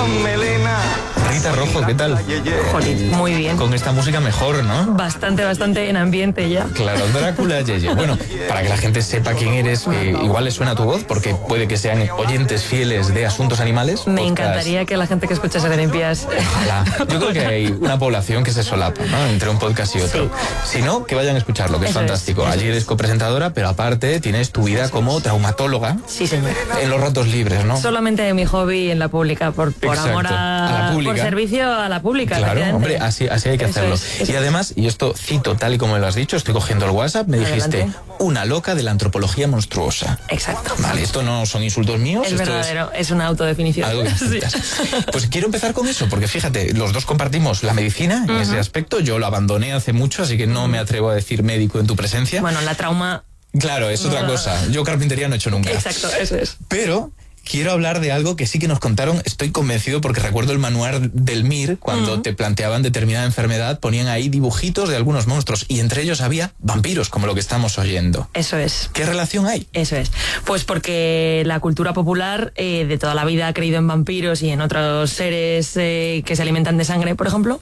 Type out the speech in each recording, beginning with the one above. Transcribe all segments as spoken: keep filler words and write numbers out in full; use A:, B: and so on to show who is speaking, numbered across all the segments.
A: con melena.
B: Rita Rojo, ¿qué tal?
C: Jolín, muy bien.
B: Con esta música mejor, ¿no?
C: Bastante, bastante en ambiente ya.
B: Claro, Drácula, Yeye. Bueno, para que la gente sepa quién eres, eh, igual les suena tu voz, porque puede que sean oyentes fieles de Asuntos Animales.
C: Me
B: podcast.
C: encantaría que la gente que escucha Serenías.
B: Ojalá. Yo creo que hay una población que se solapa, ¿no? Entre un podcast y otro. Sí. Si no, que vayan a escucharlo, que es
C: Eso
B: fantástico.
C: es,
B: Allí eres copresentadora, pero aparte tienes tu vida como traumatóloga.
C: Sí, señor.
B: En los ratos libres, ¿no?
C: Solamente mi hobby en la pública, por, por
B: Exacto.
C: amor a,
B: A la pública.
C: por servicio a la pública.
B: Claro, hombre, así, así hay que
C: Eso
B: hacerlo.
C: es, eso
B: y además, y esto cito tal y como me lo has dicho, estoy cogiendo el WhatsApp, me dijiste,
C: Adelante.
B: una loca de la antropología monstruosa.
C: Exacto.
B: Vale, esto no son insultos míos.
C: Es
B: esto
C: verdadero, es, es una autodefinición.
B: Algo que
C: Sí.
B: aceptas. Pues quiero empezar con eso, porque fíjate, los dos compartimos la medicina en
C: Uh-huh.
B: ese aspecto. Yo lo abandoné hace mucho, así que no me atrevo a decir médico en tu presencia.
C: Bueno, la trauma...
B: Claro, es otra cosa. Yo carpintería no he hecho nunca.
C: Exacto, eso es.
B: Pero quiero hablar de algo que sí que nos contaron, estoy convencido porque recuerdo el manual del M I R, cuando uh-huh. te planteaban determinada enfermedad, ponían ahí dibujitos de algunos monstruos y entre ellos había vampiros, como lo que estamos oyendo.
C: Eso es.
B: ¿Qué relación hay?
C: Eso es. Pues porque la cultura popular eh, de toda la vida ha creído en vampiros y en otros seres eh, que se alimentan de sangre, por ejemplo.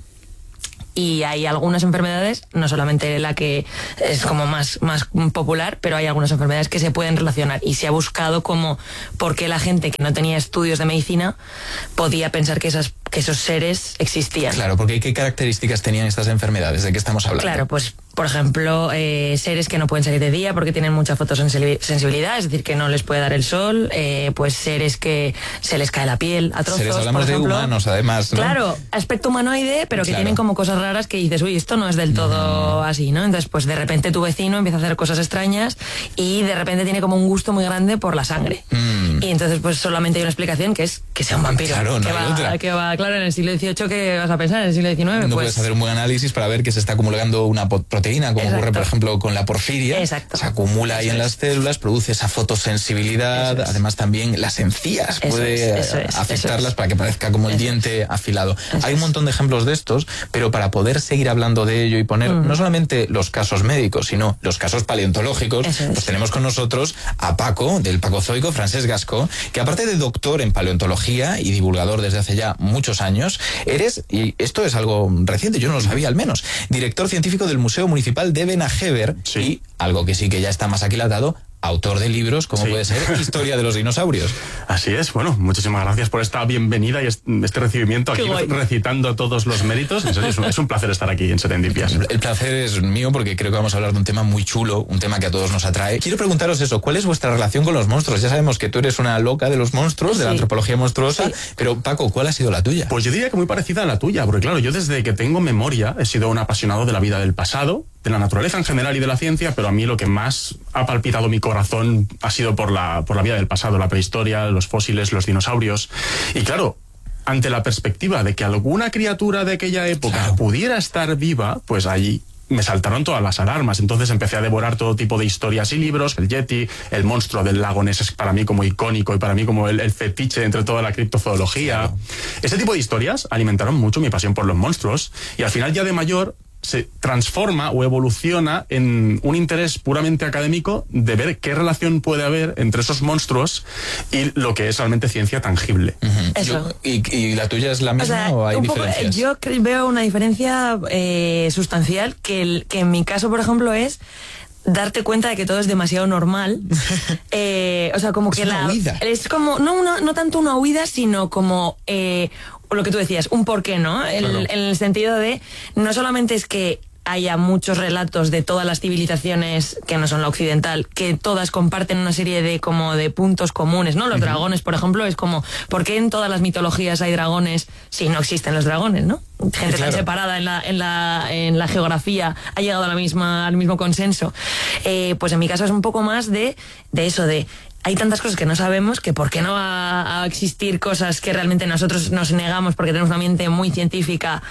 C: Y hay algunas enfermedades, no solamente la que es como más, más popular, pero hay algunas enfermedades que se pueden relacionar. Y se ha buscado como por qué la gente que no tenía estudios de medicina podía pensar que, esas, que esos seres existían.
B: Claro, porque ¿qué características tenían estas enfermedades? ¿De qué estamos hablando?
C: Claro, pues por ejemplo, eh, seres que no pueden salir de día porque tienen mucha fotosensibilidad, es decir, que no les puede dar el sol, eh, pues seres que se les cae la piel a trozos,
B: seres, hablamos
C: por ejemplo.
B: de humanos, además, ¿no?
C: Claro, aspecto humanoide, pero que
B: claro.
C: tienen como cosas raras que dices, uy, esto no es del todo mm. así, ¿no? Entonces, pues de repente tu vecino empieza a hacer cosas extrañas y de repente tiene como un gusto muy grande por la sangre. Mm. Y entonces, pues solamente hay una explicación que es que sea un vampiro.
B: Claro, no
C: que,
B: hay
C: va,
B: otra.
C: que va, claro, en el siglo dieciocho, ¿qué vas a pensar? En el siglo diecinueve,
B: no
C: pues...
B: puedes hacer un buen análisis para ver que se está acumulando una proteína, como
C: Exacto.
B: ocurre, por ejemplo, con la porfiria.
C: Exacto.
B: Se acumula ahí
C: eso
B: en
C: es.
B: las células, produce esa fotosensibilidad,
C: Eso es.
B: además también las encías
C: Eso
B: puede
C: es, eso es,
B: afectarlas
C: eso es.
B: para que parezca como el
C: Eso
B: diente afilado.
C: Eso
B: Hay un montón de ejemplos de estos, pero para poder seguir hablando de ello y poner uh-huh. no solamente los casos médicos, sino los casos paleontológicos,
C: Eso es.
B: pues tenemos con nosotros a Paco, del Pacozoico, Francesc Gascó, que aparte de doctor en paleontología y divulgador desde hace ya muchos años, eres, y esto es algo reciente, yo no lo sabía al menos, director científico del Museo Municipal de Benajever,
D: sí.
B: y algo que sí que ya está más aquilatado, autor de libros, como
D: sí.
B: puede ser Historia de los dinosaurios.
D: Así es, bueno, muchísimas gracias por esta bienvenida y este recibimiento aquí recitando todos los méritos. En serio, es un, es un placer estar aquí en Serendipias.
B: El placer es mío porque creo que vamos a hablar de un tema muy chulo, un tema que a todos nos atrae. Quiero preguntaros eso, ¿cuál es vuestra relación con los monstruos? Ya sabemos que tú eres una loca de los monstruos, de
C: sí.
B: la antropología monstruosa, sí. pero Paco, ¿cuál ha sido la tuya?
D: Pues yo diría que muy parecida a la tuya, porque claro, yo desde que tengo memoria he sido un apasionado de la vida del pasado, de la naturaleza en general y de la ciencia, pero a mí lo que más ha palpitado mi corazón ha sido por la, por la vida del pasado, la prehistoria, los fósiles, los dinosaurios. Y claro, ante la perspectiva de que alguna criatura de aquella época
B: claro.
D: pudiera estar viva, pues allí me saltaron todas las alarmas. Entonces empecé a devorar todo tipo de historias y libros. El Yeti, el monstruo del lago Ness es para mí como icónico y para mí como el, el fetiche entre toda la criptozoología. Claro. Ese tipo de historias alimentaron mucho mi pasión por los monstruos y al final ya de mayor se transforma o evoluciona en un interés puramente académico de ver qué relación puede haber entre esos monstruos y lo que es realmente ciencia tangible.
B: Uh-huh.
C: Eso.
B: Yo, y, ¿Y la tuya es la misma o, sea, o hay
C: un poco,
B: diferencias?
C: Yo veo una diferencia eh, sustancial que, el, que en mi caso, por ejemplo, es darte cuenta de que todo es demasiado normal. eh, o sea, como
B: es
C: que
B: una
C: la...
B: huida.
C: Es como, no, una, no tanto una huida, sino como... Eh, lo que tú decías, un por qué, ¿no? El,
B: claro.
C: En el sentido de, no solamente es que haya muchos relatos de todas las civilizaciones que no son la occidental, que todas comparten una serie de como de puntos comunes, ¿no? Los uh-huh. dragones, por ejemplo, es como, ¿por qué en todas las mitologías hay dragones si no existen los dragones, ¿no? Gente claro. tan separada en la, en la, en la geografía ha llegado a la misma, al mismo consenso. Eh, pues en mi caso es un poco más de, de eso, de hay tantas cosas que no sabemos que por qué no va a existir cosas que realmente nosotros nos negamos porque tenemos una mente muy científica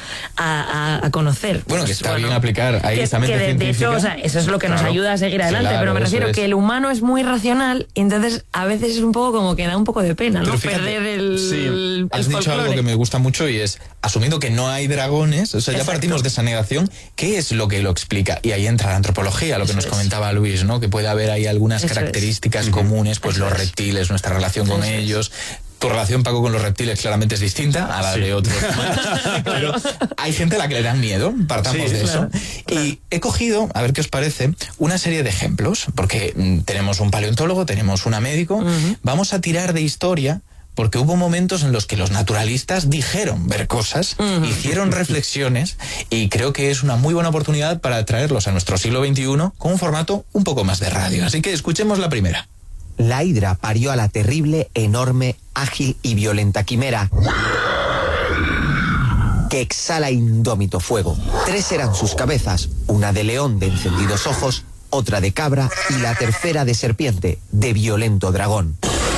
C: a, a, a conocer.
B: Bueno,
C: pues,
B: que está
C: bueno,
B: bien aplicar ahí
C: que,
B: esa mente
C: que de,
B: científica.
C: de hecho, o sea, eso es lo que
B: claro.
C: nos ayuda a seguir adelante,
B: claro,
C: pero me refiero
B: es.
C: que el humano es muy racional y entonces a veces es un poco como que da un poco de pena, ¿no?
B: Fíjate,
C: perder el,
B: sí,
C: el
B: has dicho
C: folclore.
B: algo que me gusta mucho y es, asumiendo que no hay dragones, o sea,
C: Exacto.
B: ya partimos de esa negación, ¿qué es lo que lo explica? Y ahí entra la antropología, lo que
C: eso
B: nos
C: es.
B: comentaba Luis, ¿no? Que puede haber ahí algunas
C: eso
B: características
C: es.
B: comunes, pues
C: eso
B: los
C: es.
B: reptiles, nuestra relación con
C: eso
B: ellos.
C: Es.
B: Tu relación, Paco, con los reptiles claramente es distinta a la sí. de otros. Pero hay gente a la que le dan miedo, partamos sí, de claro, eso. Claro. Y he cogido, a ver qué os parece, una serie de ejemplos, porque mm, tenemos un paleontólogo, tenemos una médico, uh-huh. vamos a tirar de historia, porque hubo momentos en los que los naturalistas dijeron ver cosas, uh-huh. hicieron reflexiones, y creo que es una muy buena oportunidad para traerlos a nuestro siglo veintiuno con un formato un poco más de radio. Así que escuchemos la primera.
A: La hidra parió a la terrible, enorme, ágil y violenta quimera, que exhala indómito fuego. Tres eran sus cabezas, una de león de encendidos ojos, otra de cabra y la tercera de serpiente, de violento dragón.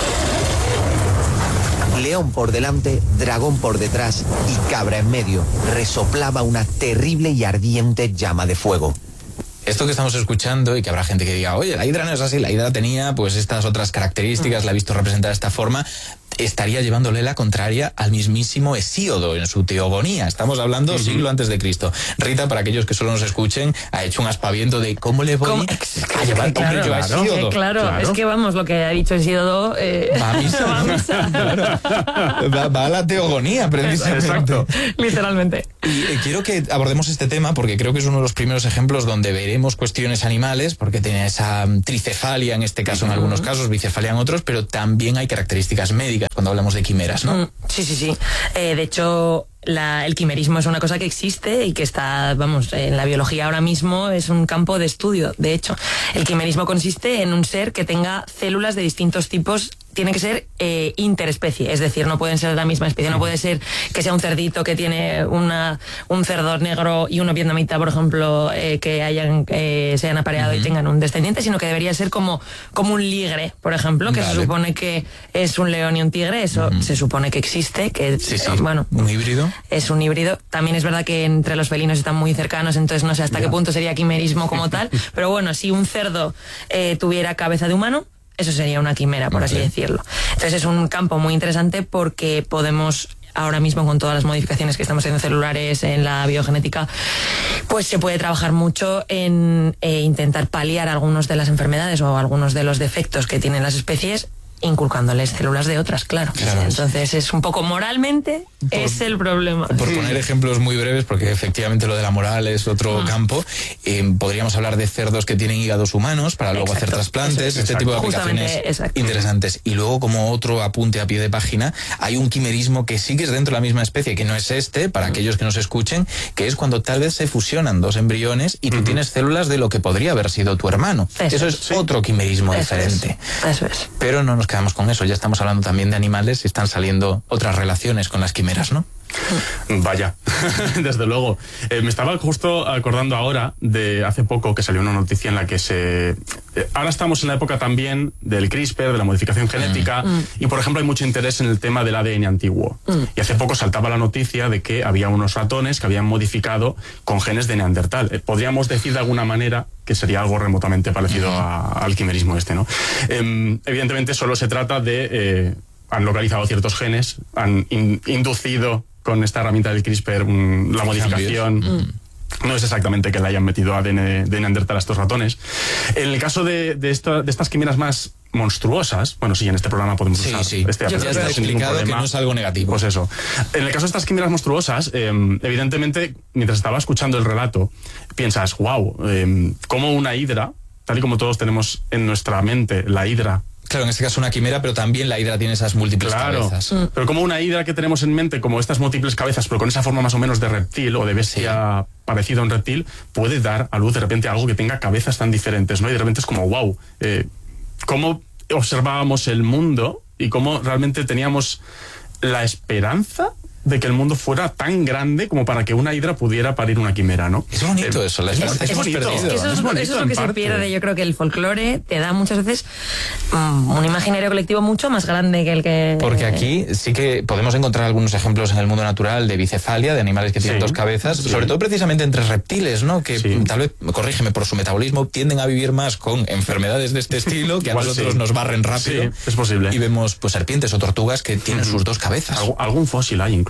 A: León por delante, dragón por detrás y cabra en medio. Resoplaba una terrible y ardiente llama de fuego.
B: Esto que estamos escuchando, y que habrá gente que diga, oye, la hidra no es así, la hidra tenía pues estas otras características, la he visto representada de esta forma, estaría llevándole la contraria al mismísimo Hesíodo en su Teogonía. Estamos hablando uh-huh. siglo antes de Cristo. Rita, para aquellos que solo nos escuchen, ha hecho un aspaviento de cómo le voy ¿Cómo? a llevar
C: claro,
B: hombre, yo a Hesíodo.
C: Claro, claro, es que vamos, lo que ha dicho Hesíodo eh,
B: va a misa. Va, a misa. Claro. va, va a la Teogonía, precisamente.
C: Exacto. Literalmente.
B: Y eh, quiero que abordemos este tema porque creo que es uno de los primeros ejemplos donde veremos cuestiones animales, porque tiene esa tricefalia en este caso uh-huh. en algunos casos, bicefalia en otros, pero también hay características médicas cuando hablamos de quimeras, ¿no?
C: Sí, sí, sí. Eh, de hecho, la, el quimerismo es una cosa que existe y que está, vamos, en la biología ahora mismo es un campo de estudio. De hecho, el quimerismo consiste en un ser que tenga células de distintos tipos. Tiene que ser eh, interespecie, es decir, no pueden ser de la misma especie, no puede ser que sea un cerdito que tiene una, un cerdo negro y uno vietnamita, por ejemplo, eh, que hayan eh, se hayan apareado uh-huh. y tengan un descendiente, sino que debería ser como, como un ligre, por ejemplo, que vale. se supone que es un león y un tigre, eso uh-huh. se supone que existe, que
B: sí, sí.
C: bueno,
B: un híbrido.
C: Es un híbrido. También es verdad que entre los felinos están muy cercanos, entonces no sé hasta yeah. qué punto sería quimerismo como tal, pero bueno, si un cerdo eh, tuviera cabeza de humano, eso sería una quimera, por así decirlo. Entonces es un campo muy interesante porque podemos, ahora mismo con todas las modificaciones que estamos haciendo celulares en la biogenética, pues se puede trabajar mucho en eh, intentar paliar algunas de las enfermedades o algunos de los defectos que tienen las especies, inculcándoles células de otras, claro. claro Entonces es un poco moralmente, por, es el problema.
B: Por sí. poner ejemplos muy breves, porque efectivamente lo de la moral es otro ah. campo, eh, podríamos hablar de cerdos que tienen hígados humanos para luego exacto. hacer trasplantes, este tipo de aplicaciones interesantes. Y luego, como otro apunte a pie de página, hay un quimerismo que sí que es dentro de la misma especie, que no es este, para uh-huh. aquellos que nos escuchen, que es cuando tal vez se fusionan dos embriones y tú uh-huh. tienes células de lo que podría haber sido tu hermano. Eso, Eso es sí. otro quimerismo Eso diferente.
C: Es. Eso es.
B: Pero no nos quedamos con eso, ya estamos hablando también de animales y están saliendo otras relaciones con las quimeras, ¿no?
D: Vaya, desde luego. Eh, me estaba justo acordando ahora de hace poco que salió una noticia en la que se... Eh, ahora estamos en la época también del CRISPR, de la modificación genética, mm. y por ejemplo hay mucho interés en el tema del A D N antiguo. Mm. Y hace poco saltaba la noticia de que había unos ratones que habían modificado con genes de Neandertal. Eh, podríamos decir de alguna manera que sería algo remotamente parecido mm. a, al quimerismo este, ¿no? Eh, evidentemente solo se trata de... Eh, han localizado ciertos genes, han in, inducido con esta herramienta del CRISPR mm, la modificación. Mm. No es exactamente que le hayan metido A D N de Neandertal a estos ratones. En el caso de, de, esta, de estas quimeras más monstruosas, bueno, sí, en este programa podemos
B: sí,
D: usar
B: sí.
D: este
B: ya está explicado que no es algo negativo.
D: Pues eso. En el caso de estas quimeras monstruosas, eh, evidentemente, mientras estaba escuchando el relato, piensas, wow, eh, como una hidra, tal y como todos tenemos en nuestra mente la hidra.
B: Claro, en este caso una quimera, pero también la hidra tiene esas múltiples
D: claro,
B: cabezas.
D: Mm. Pero como una hidra que tenemos en mente, como estas múltiples cabezas, pero con esa forma más o menos de reptil o de bestia sí. parecida a un reptil, puede dar a luz de repente algo que tenga cabezas tan diferentes, ¿no? Y de repente es como, wow, eh, cómo observábamos el mundo y cómo realmente teníamos la esperanza de que el mundo fuera tan grande como para que una hidra pudiera parir una quimera, ¿no?
B: Es bonito eh, eso, la esperanza.
C: Es, es, bonito, es, que eso es, es, bonito, eso es lo que se pierde. Yo creo que el folclore te da muchas veces um, un imaginario colectivo mucho más grande que el que...
B: Porque aquí sí que podemos encontrar algunos ejemplos en el mundo natural de bicefalia, de animales que tienen sí, dos cabezas, sí. sobre todo precisamente entre reptiles, ¿no? Que sí. tal vez, corrígeme, por su metabolismo tienden a vivir más con enfermedades de este estilo que a nosotros sí. nos barren rápido.
D: Sí, es posible.
B: Y vemos pues serpientes o tortugas que tienen mm. sus dos cabezas.
D: Alg algún fósil hay incluso.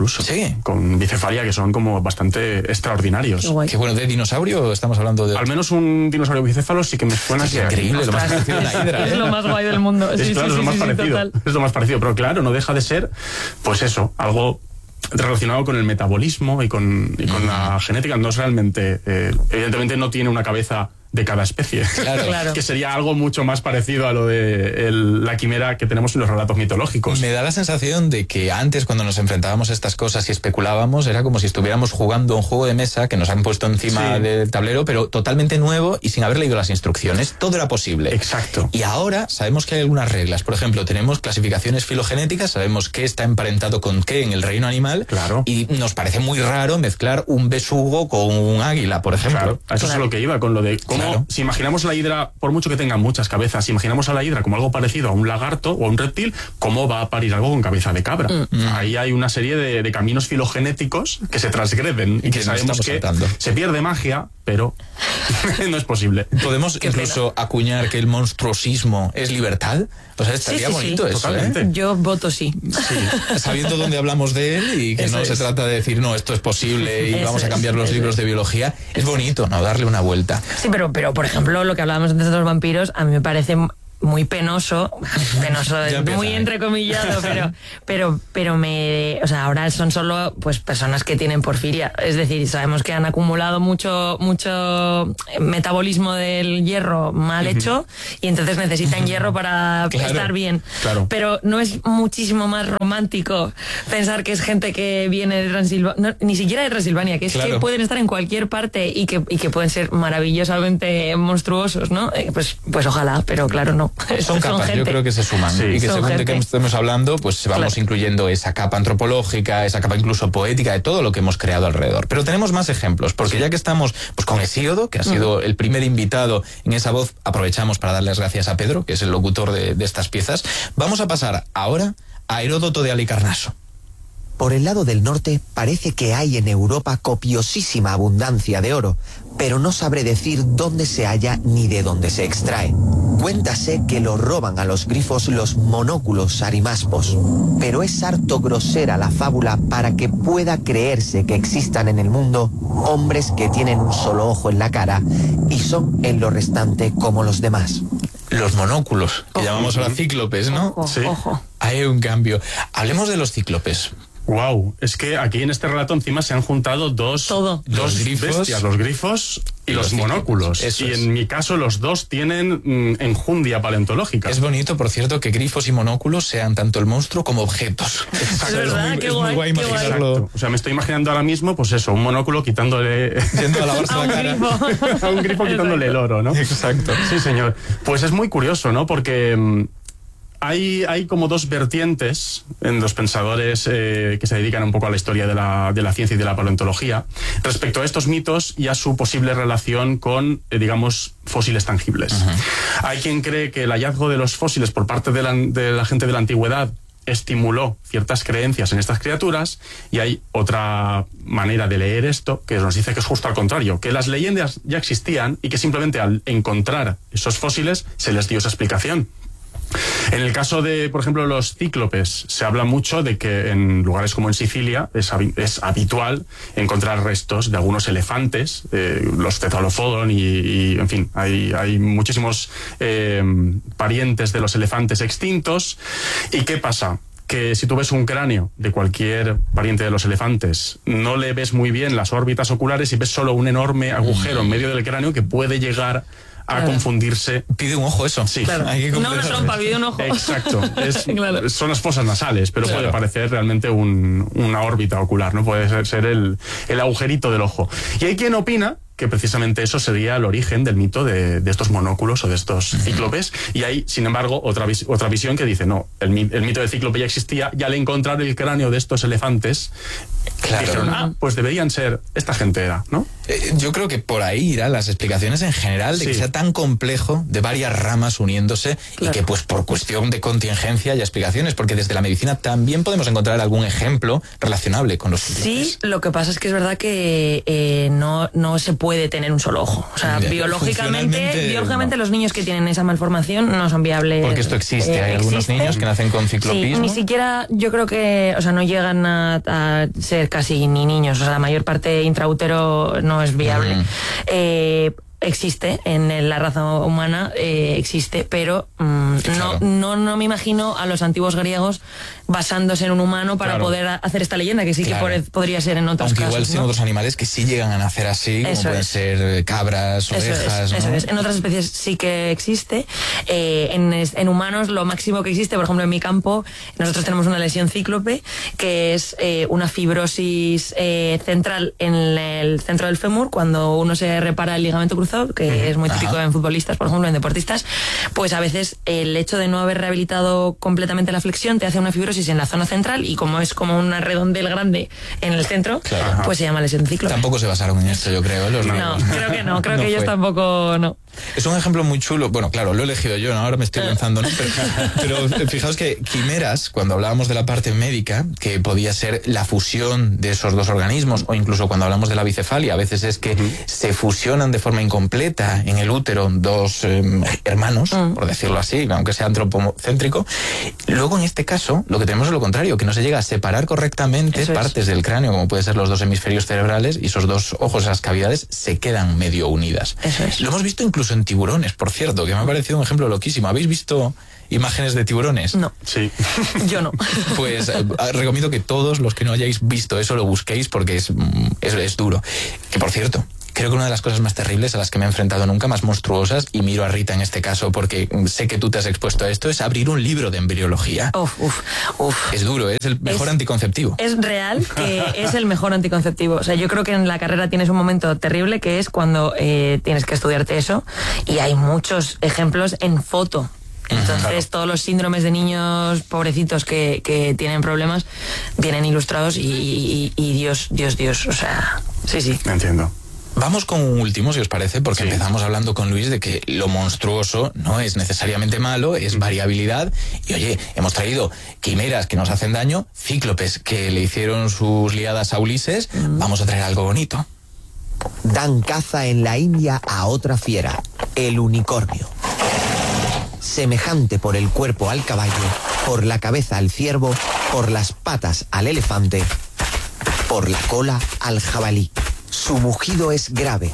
D: incluso.
B: Sí.
D: Con bicefalia que son como bastante extraordinarios.
C: Qué guay.
B: Que bueno, ¿de dinosaurio estamos hablando de...?
D: Al menos un dinosaurio bicéfalo sí que me suena
B: Es
D: que...
B: increíble, lo más parecido a una hidra,
C: Es
B: ¿eh?
C: lo más guay del mundo.
D: Es,
C: Sí,
D: claro,
C: sí,
D: es lo
C: sí,
D: más
C: sí,
D: parecido.
C: total.
D: Es lo más parecido, pero claro, no deja de ser, pues eso, algo relacionado con el metabolismo y con, y con la genética. No es realmente, eh, evidentemente no tiene una cabeza de cada especie,
B: Claro.
C: Claro.
D: que sería algo mucho más parecido a lo de el- la quimera que tenemos en los relatos mitológicos.
B: Me da la sensación de que antes, cuando nos enfrentábamos a estas cosas y especulábamos, era como si estuviéramos jugando un juego de mesa que nos han puesto encima
D: Sí.
B: del tablero, pero totalmente nuevo y sin haber leído las instrucciones. Todo era posible.
D: Exacto.
B: Y ahora sabemos que hay algunas reglas. Por ejemplo, tenemos clasificaciones filogenéticas, sabemos qué está emparentado con qué en el reino animal.
D: Claro.
B: Y nos parece muy raro mezclar un besugo con un águila, por ejemplo.
D: Claro, a eso es a lo que iba, con lo de cómo,
B: Claro.
D: si imaginamos la hidra, por mucho que tenga muchas cabezas, si imaginamos a la hidra como algo parecido a un lagarto o a un reptil, ¿cómo va a parir algo con cabeza de cabra?
B: Mm.
D: Ahí hay una serie de, de caminos filogenéticos que se transgreden y
B: Y
D: que
B: que nos
D: sabemos
B: estamos
D: que
B: saltando.
D: se pierde magia, pero no es posible.
B: Podemos
C: Qué
B: incluso acuñar que el monstruosismo es libertad. O sea, estaría
C: Sí, sí, sí.
B: bonito eso,
D: Totalmente.
B: ¿eh?
C: Yo voto sí.
B: Sí, sabiendo dónde hablamos de él y que
C: Eso
B: no se
C: es.
B: trata de decir, no, esto es posible y
C: Eso
B: vamos a
C: es,
B: cambiar los
C: eso
B: libros
C: es.
B: de biología, es bonito, ¿no? Darle una vuelta.
C: Sí, pero, pero por ejemplo, lo que hablábamos antes de los vampiros, a mí me parece muy penoso, penoso,
B: Ya empieza,
C: muy
B: ¿eh?
C: entrecomillado, pero, pero, pero me, o sea, ahora son solo, pues, personas que tienen porfiria. Es decir, sabemos que han acumulado mucho, mucho metabolismo del hierro mal hecho y entonces necesitan hierro para
B: Claro,
C: estar bien.
D: claro.
C: Pero no es muchísimo más romántico pensar que es gente que viene de Transilvania, ni siquiera de Transilvania, que es
B: Claro.
C: que pueden estar en cualquier parte y que, y que pueden ser maravillosamente monstruosos, ¿no? Eh, pues, pues ojalá, pero claro, no.
B: Son capas, yo
C: gente.
B: creo que se suman.
D: Sí.
B: Y que
C: Son
B: según de
C: gente.
B: qué estemos hablando, pues vamos
C: Claro.
B: incluyendo esa capa antropológica, esa capa incluso poética de todo lo que hemos creado alrededor. Pero tenemos más ejemplos, porque ya que estamos pues con Hesíodo, que ha sido el primer invitado en esa voz, aprovechamos para darles gracias a Pedro, que es el locutor de, de estas piezas. Vamos a pasar ahora a Heródoto de Halicarnaso.
A: Por el lado del norte parece que hay en Europa copiosísima abundancia de oro, pero no sabré decir dónde se halla ni de dónde se extrae. Cuéntase que lo roban a los grifos los monóculos arimaspos, pero es harto grosera la fábula para que pueda creerse que existan en el mundo hombres que tienen un solo ojo en la cara y son en lo restante como los demás.
B: Los monóculos, que
C: Ojo.
B: llamamos ahora cíclopes, ¿no?
C: Ojo,
D: Sí.
C: ojo.
B: Hay un cambio. Hablemos de los cíclopes.
D: Wow, es que aquí en este relato encima se han juntado dos,
C: Todo.
D: dos
B: Los grifos
D: bestias, los grifos y,
B: y
D: los,
B: los cíclicos.
D: monóculos.
B: Eso
D: y
B: es.
D: en mi caso los dos tienen mm, enjundia paleontológica.
B: Es bonito, por cierto, que grifos y monóculos sean tanto el monstruo como objetos.
C: Es verdad,
B: muy,
C: qué
B: es muy
C: guay,
B: guay
C: qué guay.
B: imaginarlo.
D: Exacto. O sea, me estoy imaginando ahora mismo, pues eso, un monóculo quitándole
B: Yendo a lavarse
C: A
B: la
C: un
B: cara.
C: grifo.
D: a un grifo quitándole el oro, ¿no?
B: Exacto.
D: Sí, señor. Pues es muy curioso, ¿no? Porque mm, hay, hay como dos vertientes en los pensadores eh, que se dedican un poco a la historia de la, de la ciencia y de la paleontología respecto a estos mitos y a su posible relación con, eh, digamos, fósiles tangibles. Hay quien cree que el hallazgo de los fósiles por parte de la, de la gente de la antigüedad estimuló ciertas creencias en estas criaturas, y hay otra manera de leer esto que nos dice que es justo al contrario, que las leyendas ya existían y que simplemente al encontrar esos fósiles se les dio esa explicación. En el caso de, por ejemplo, los cíclopes, se habla mucho de que en lugares como en Sicilia es, habi- es habitual encontrar restos de algunos elefantes, eh, los Cethalophodon y, y, en fin, hay, hay muchísimos eh, parientes de los elefantes extintos. ¿Y qué pasa? Que si tú ves un cráneo de cualquier pariente de los elefantes, no le ves muy bien las órbitas oculares y ves solo un enorme agujero en medio del cráneo que puede llegar a
C: Claro.
B: confundirse. Pide un ojo eso.
D: Sí.
C: Claro.
B: Hay que
C: No una
B: completarlo.
C: trompa, pide un ojo.
D: Exacto. Es-
C: Claro.
D: Son las fosas nasales, pero
B: Claro.
D: puede parecer realmente un- una órbita ocular, ¿no? Puede ser, ser el, el agujerito del ojo. Y hay quien opina que precisamente eso sería el origen del mito de, de estos monóculos o de estos cíclopes. Y hay, sin embargo, otra, vis- otra visión que dice, no, el, mi- el mito del cíclope ya existía, y al encontrar el cráneo de estos elefantes,
B: Claro.
D: dijeron, ah, pues deberían ser, esta gente era, ¿no?
B: Eh, yo creo que por ahí irán las explicaciones en general de sí. que sea tan complejo, de varias ramas uniéndose, claro. y que pues por cuestión de contingencia haya explicaciones, porque desde la medicina también podemos encontrar algún ejemplo relacionable con los cíclopes.
C: Sí, lo que pasa es que es verdad que eh, no, no se puede tener un solo ojo. O sea,
B: Mira,
C: biológicamente, biológicamente no. los niños que tienen esa malformación no son viables.
B: Porque esto existe, eh, hay existe. algunos niños que nacen con ciclopismo.
C: Sí, ni siquiera, yo creo que, o sea, no llegan a, a ser casi ni niños, o sea, la mayor parte intraútero no es viable. Mm. Eh, existe en la raza humana, eh, existe, pero mm, claro. no, no, no me imagino a los antiguos griegos basándose en un humano para claro. poder hacer esta leyenda, que sí claro. que por, podría ser en otros
B: Aunque
C: casos.
B: Aunque igual
C: ¿no?
B: son otros animales que sí llegan a nacer así,
C: eso
B: como pueden
C: es.
B: ser cabras,
C: eso
B: ovejas.
C: Es,
B: ¿no?
C: Eso es. En otras especies sí que existe. Eh, en, en humanos lo máximo que existe, por ejemplo en mi campo, nosotros tenemos una lesión cíclope, que es eh, una fibrosis eh, central en el centro del fémur, cuando uno se repara el ligamento cruzado, que mm. es muy típico Ajá. en futbolistas, por ejemplo, en deportistas, pues a veces el hecho de no haber rehabilitado completamente la flexión te hace una fibrosis en la zona central, y como es como una redondel grande en el centro, claro. pues se llama lesión cíclope.
B: Tampoco se basaron en esto, yo creo. Los
C: no, creo que no, creo no que ellos fue. tampoco, no.
B: Es un ejemplo muy chulo. Bueno, claro, lo he elegido yo, ¿no? Ahora me estoy lanzando, ¿no? Pero, pero fijaos que quimeras, cuando hablábamos de la parte médica, que podía ser la fusión de esos dos organismos, o incluso cuando hablamos de la bicefalia, a veces es que uh-huh. se fusionan de forma incompleta en el útero dos eh, hermanos, uh-huh. por decirlo así, aunque sea antropocéntrico. Luego, en este caso, lo que tenemos es lo contrario, que no se llega a separar correctamente Eso partes es. del cráneo, como pueden ser los dos hemisferios cerebrales, y esos dos ojos, esas cavidades, se quedan medio unidas.
C: Eso es.
B: Lo hemos visto incluso en tiburones, por cierto, que me ha parecido un ejemplo loquísimo. ¿Habéis visto imágenes de tiburones?
C: No.
D: Sí.
C: Yo no.
B: Pues eh, recomiendo que todos los que no hayáis visto eso lo busquéis, porque es, es, es duro. Que por cierto, creo que una de las cosas más terribles a las que me he enfrentado nunca, más monstruosas, y miro a Rita en este caso porque sé que tú te has expuesto a esto, es abrir un libro de embriología.
C: Uf, uf, uf.
B: Es duro, es el mejor es, anticonceptivo.
C: Es real que es el mejor anticonceptivo. O sea, yo creo que en la carrera tienes un momento terrible, que es cuando eh, tienes que estudiarte eso, y hay muchos ejemplos en foto. Entonces, claro. todos los síndromes de niños pobrecitos que, que tienen problemas vienen ilustrados, y, y, y Dios, Dios, Dios, o sea, sí, sí.
D: Entiendo.
B: Vamos con un último, si os parece, porque sí. empezamos hablando con Luis de que lo monstruoso no es necesariamente malo, es variabilidad. Y oye, hemos traído quimeras que nos hacen daño, cíclopes que le hicieron sus liadas a Ulises. Mm. Vamos a traer algo bonito.
A: Dan caza en la India a otra fiera, el unicornio. Semejante por el cuerpo al caballo, por la cabeza al ciervo, por las patas al elefante, por la cola al jabalí. Su mugido es grave.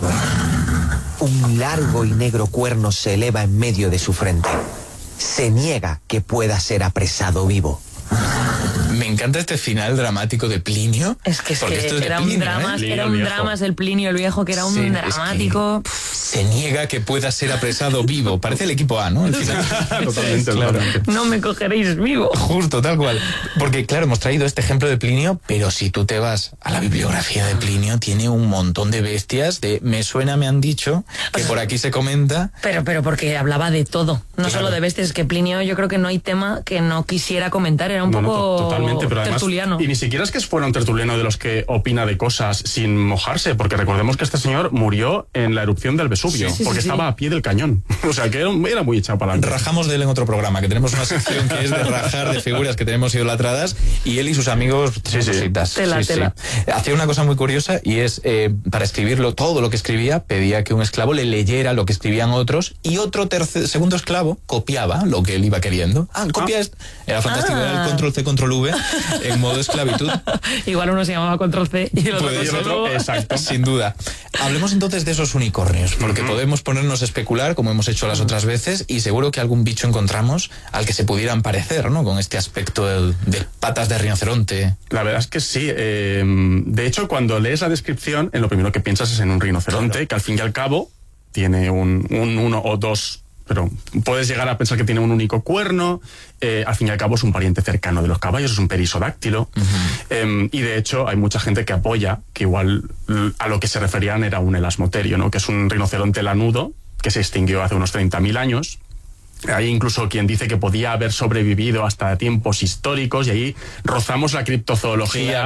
A: Un largo y negro cuerno se eleva en medio de su frente. Se niega que pueda ser apresado vivo.
B: Me encanta este final dramático de Plinio.
C: Es que, es que
B: esto es
C: era,
B: Plinio,
C: un drama,
B: ¿eh?
C: era un drama el Plinio el viejo, que era un sí, dramático.
B: Es que se niega que pueda ser apresado vivo. Parece el equipo A, ¿no? El final.
D: Totalmente, claro.
C: No me cogeréis vivo.
B: Justo, tal cual. Porque, claro, hemos traído este ejemplo de Plinio, pero si tú te vas a la bibliografía de Plinio, tiene un montón de bestias de me suena, me han dicho, que por aquí se comenta.
C: Pero, pero porque hablaba de todo, no claro. solo de bestias. Es que Plinio, yo creo que no hay tema que no quisiera comentar. Era un
D: no,
C: poco
D: no, totalmente, pero además,
C: tertuliano.
D: Y ni siquiera es que fuera un tertuliano de los que opina de cosas sin mojarse, porque recordemos que este señor murió en la erupción del Vesubio, sí, sí, porque sí, estaba sí. a pie del cañón. O sea, que era, era muy echado para adelante.
B: Rajamos de él en otro programa, que tenemos una sección que es de rajar de figuras que tenemos idolatradas, y él y sus amigos,
D: sí, sí.
B: cositas.
C: Tela,
B: sí,
C: tela.
B: Sí. Hacía una cosa muy curiosa, y es, eh, para escribirlo, todo lo que escribía, pedía que un esclavo le leyera lo que escribían otros, y otro tercer, segundo esclavo copiaba lo que él iba queriendo. Ah, copia ah. esto. Era fantástico, ah. era el control C, control V, en modo esclavitud.
C: Igual uno se llamaba control C y el otro,
B: pues,
C: el
B: otro exacto, sin duda. Hablemos entonces de esos unicornios, porque uh-huh. podemos ponernos a especular, como hemos hecho las otras veces, y seguro que algún bicho encontramos al que se pudieran parecer, ¿no? Con este aspecto de, de patas de rinoceronte.
D: La verdad es que sí. Eh, de hecho, cuando lees la descripción, en lo primero que piensas es en un rinoceronte, claro. que al fin y al cabo tiene un, un uno o dos, pero puedes llegar a pensar que tiene un único cuerno. Eh, al fin y al cabo es un pariente cercano de los caballos, es un perisodáctilo. Uh-huh. eh, y de hecho hay mucha gente que apoya que igual a lo que se referían era un elasmoterio, ¿no? Que es un rinoceronte lanudo que se extinguió hace unos treinta mil años. Hay incluso quien dice que podía haber sobrevivido hasta tiempos históricos, y ahí rozamos la criptozoología.
B: Claro.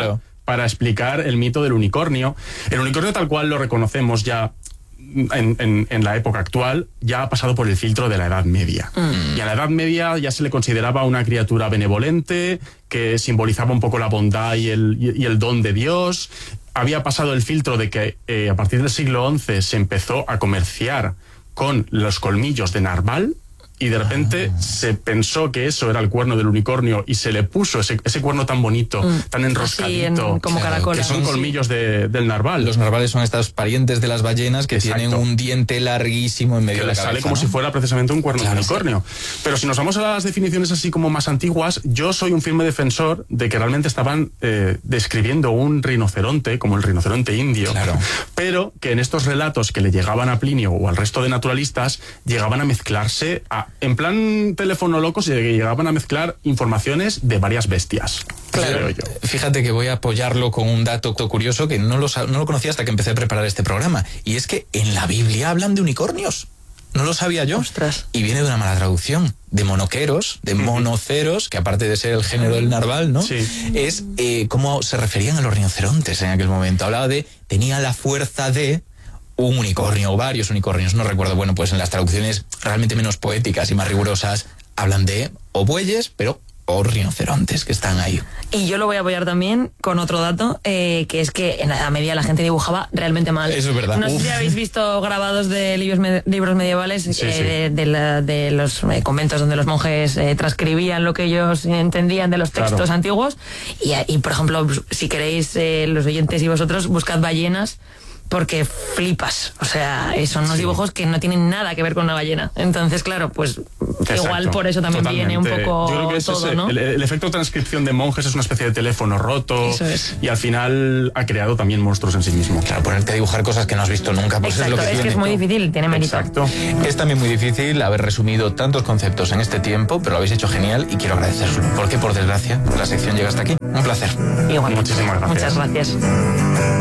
D: para explicar el mito del unicornio. El unicornio tal cual lo reconocemos ya En, en, en la época actual, ya ha pasado por el filtro de la Edad Media. Mm. Y a la Edad Media ya se le consideraba una criatura benevolente, que simbolizaba un poco la bondad y el, y el don de Dios. Había pasado el filtro de que eh, a partir del siglo once se empezó a comerciar con los colmillos de narval, y de repente ah. se pensó que eso era el cuerno del unicornio y se le puso ese, ese cuerno tan bonito, mm. tan enroscadito,
C: en, como
B: claro,
C: caracola.
D: Que son colmillos de, del narval.
B: Los narvales son estos parientes de las ballenas que Exacto. tienen un diente larguísimo en medio
D: que
B: de la
D: cabeza,
B: cabeza,
D: sale como
B: ¿no?
D: si fuera precisamente un cuerno claro, de unicornio. Sí. Pero si nos vamos a las definiciones así como más antiguas, yo soy un firme defensor de que realmente estaban eh, describiendo un rinoceronte, como el rinoceronte indio,
B: claro.
D: pero que en estos relatos que le llegaban a Plinio o al resto de naturalistas, llegaban a mezclarse, a, en plan teléfono loco, se llegaban a mezclar informaciones de varias bestias.
B: Claro, yo. Fíjate que voy a apoyarlo con un dato curioso que no lo, no lo conocía hasta que empecé a preparar este programa, y es que en la Biblia hablan de unicornios. No lo sabía yo.
C: Ostras.
B: Y viene de una mala traducción, de monoqueros, de monoceros, que aparte de ser el género del narval, ¿no?
D: Sí.
B: Es eh, cómo se referían a los rinocerontes en aquel momento. Hablaba de, tenía la fuerza de un unicornio o varios unicornios, no recuerdo. Bueno, pues en las traducciones realmente menos poéticas y más rigurosas hablan de o bueyes, pero o rinocerontes que están ahí.
C: Y yo lo voy a apoyar también con otro dato, eh, que es que en la Edad Media la gente dibujaba realmente mal.
B: Eso es verdad.
C: No Uf. sé si habéis visto grabados de libros, me, libros medievales sí, eh, sí. De, de, la, de los eh, conventos donde los monjes eh, transcribían lo que ellos entendían de los textos claro. antiguos. Y, y, por ejemplo, si queréis, eh, los oyentes y vosotros, buscad ballenas, porque flipas. O sea, son unos sí. dibujos que no tienen nada que ver con una ballena. Entonces, claro, pues Exacto. igual por eso también Totalmente. viene un poco
D: Yo creo que es
C: todo,
D: ese,
C: ¿no?
D: El, el efecto de transcripción de monjes es una especie de teléfono roto.
C: Eso es.
D: Y al final ha creado también monstruos en sí mismo.
B: Claro, ponerte a dibujar cosas que no has visto nunca, pues
C: Exacto,
B: es lo que
C: es
B: tiene.
C: que es muy difícil, tiene mérito.
D: Exacto.
B: Es también muy difícil haber resumido tantos conceptos en este tiempo, pero lo habéis hecho genial y quiero agradeceros. Porque, por desgracia, la sección llega hasta aquí. Un placer.
C: Igual.
D: Muchísimas gracias.
C: Muchas gracias.